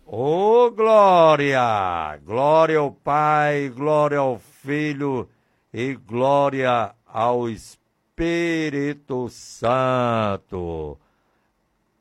Ô, glória! Glória ao Pai, glória ao Filho e glória ao Espírito Santo.